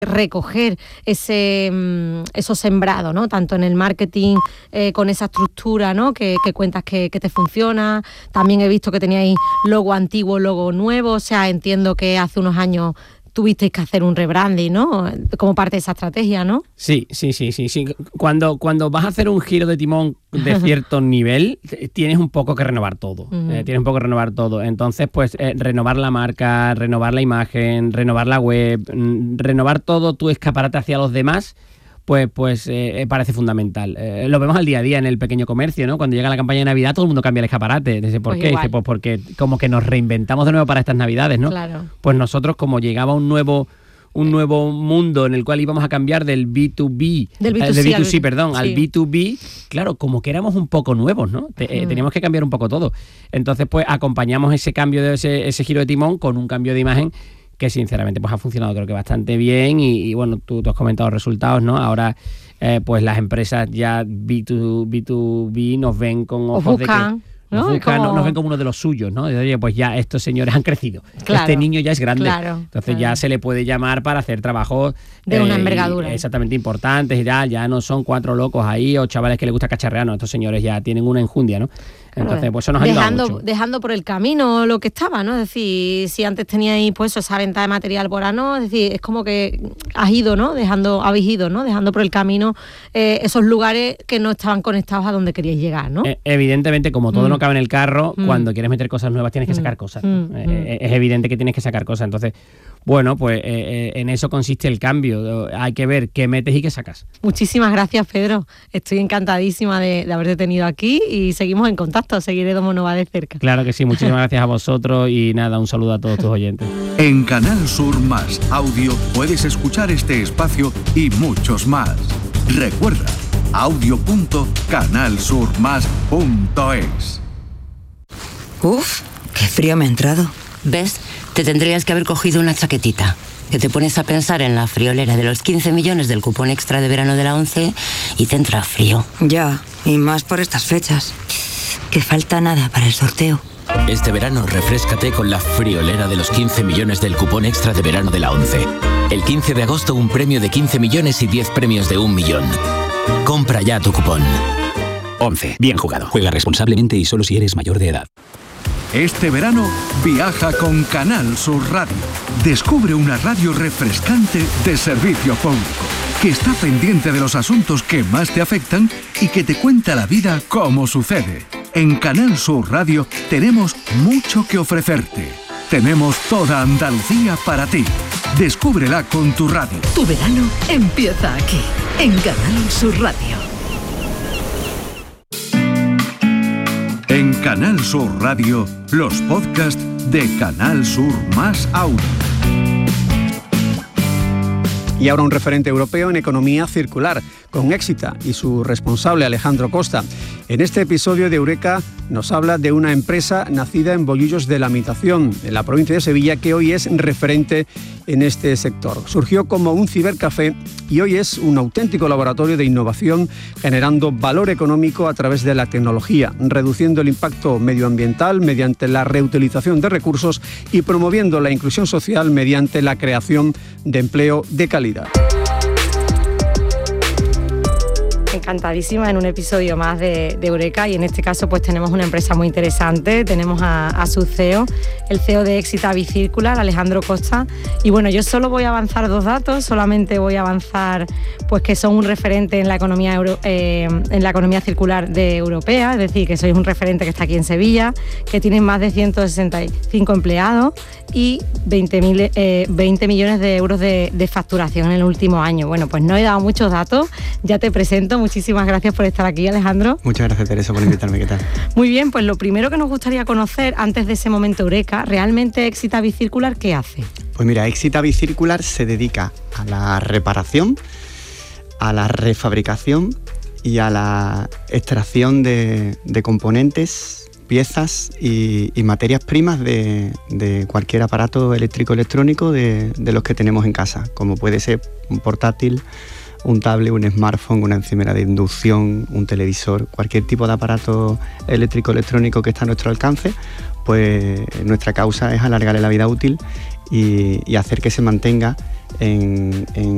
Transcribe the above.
recoger esos sembrados, ¿no? Tanto en el marketing, con esa estructura, ¿no? que cuentas que te funciona. También he visto que teníais logo antiguo, logo nuevo. O sea, entiendo que hace unos años tuvisteis que hacer un rebranding, ¿no? Como parte de esa estrategia, ¿no? Sí. Cuando vas a hacer un giro de timón de cierto nivel, tienes un poco que renovar todo. Entonces, pues, renovar la marca, renovar la imagen, renovar la web, renovar todo tu escaparate hacia los demás, pues parece fundamental. Lo vemos al día a día en el pequeño comercio, ¿no? Cuando llega la campaña de Navidad, todo el mundo cambia el escaparate. Dice, ¿por qué? Dice, pues porque como que nos reinventamos de nuevo para estas Navidades, ¿no? Claro. Pues nosotros, como llegaba un nuevo mundo en el cual íbamos a cambiar del B2B, al B2B, claro, como que éramos un poco nuevos, ¿no? Teníamos que cambiar un poco todo. Entonces, pues acompañamos ese cambio de ese giro de timón con un cambio de imagen que sinceramente pues ha funcionado creo que bastante bien y bueno, tú has comentado los resultados, ¿no? Ahora pues las empresas ya B2B nos ven con ojos de que nos ven como uno de los suyos, ¿no? Oye, pues ya estos señores han crecido. Claro, este niño ya es grande. Entonces ya se le puede llamar para hacer trabajos de una envergadura. Exactamente importantes y tal. Ya no son 4 locos ahí o chavales que les gusta cacharrear, no. Estos señores ya tienen una enjundia, ¿no? Entonces, pues eso nos ha ayudado mucho. Dejando por el camino lo que estaba, ¿no? Es decir, si antes teníais pues esa venta de material por ano, es decir, es como que habéis ido, ¿no? Dejando por el camino esos lugares que no estaban conectados a donde queríais llegar, ¿no? Evidentemente, como todo no cabe en el carro, cuando quieres meter cosas nuevas tienes que sacar cosas, ¿no? Es evidente que tienes que sacar cosas. Entonces, bueno, pues en eso consiste el cambio. Hay que ver qué metes y qué sacas. Muchísimas gracias, Pedro. Estoy encantadísima de haberte tenido aquí y seguimos en contacto. Seguiré Domonova de cerca. Claro que sí. Muchísimas gracias a vosotros y nada, un saludo a todos tus oyentes. En Canal Sur Más Audio puedes escuchar este espacio y muchos más. Recuerda, audio.canalsurmas.es. Uf, qué frío me ha entrado. ¿Ves? Te tendrías que haber cogido una chaquetita. Que te pones a pensar en la friolera de los 15 millones del cupón extra de verano de la ONCE y te entra frío. Ya, y más por estas fechas. Que falta nada para el sorteo. Este verano refréscate con la friolera de los 15 millones del cupón extra de verano de la ONCE. El 15 de agosto un premio de 15 millones y 10 premios de 1 millón. Compra ya tu cupón. ONCE. Bien jugado. Juega responsablemente y solo si eres mayor de edad. Este verano viaja con Canal Sur Radio. Descubre una radio refrescante de servicio público, que está pendiente de los asuntos que más te afectan y que te cuenta la vida como sucede. En Canal Sur Radio tenemos mucho que ofrecerte. Tenemos toda Andalucía para ti. Descúbrela con tu radio. Tu verano empieza aquí, en Canal Sur Radio. En Canal Sur Radio, los podcasts de Canal Sur Más Audio. Y ahora un referente europeo en economía circular, con Éxita y su responsable Alejandro Costa. En este episodio de Eureka nos habla de una empresa nacida en Bollullos de la Mitación, en la provincia de Sevilla, que hoy es referente en este sector. Surgió como un cibercafé y hoy es un auténtico laboratorio de innovación, generando valor económico a través de la tecnología, reduciendo el impacto medioambiental mediante la reutilización de recursos y promoviendo la inclusión social mediante la creación de empleo de calidad. Encantadísima en un episodio más de Eureka, y en este caso pues tenemos una empresa muy interesante. Tenemos a su CEO, el CEO de Éxita Bicircular, Alejandro Costa. Y bueno, yo solo voy a avanzar 2 datos, solamente voy a avanzar pues que son un referente en la economía circular de europea, es decir, que sois un referente que está aquí en Sevilla, que tienen más de 165 empleados y 20 millones de euros de facturación en el último año. Bueno, pues no he dado muchos datos, ya te presento. Muchísimas gracias por estar aquí, Alejandro. Muchas gracias, Teresa, por invitarme. ¿Qué tal? Muy bien, pues lo primero que nos gustaría conocer antes de ese momento Eureka, ¿realmente Éxita Bicircular qué hace? Pues mira, Éxita Bicircular se dedica a la reparación, a la refabricación y a la extracción de componentes, piezas y materias primas de cualquier aparato eléctrico-electrónico de los que tenemos en casa, como puede ser un portátil, un tablet, un smartphone, una encimera de inducción, un televisor, cualquier tipo de aparato eléctrico-electrónico que está a nuestro alcance, pues nuestra causa es alargarle la vida útil y hacer que se mantenga en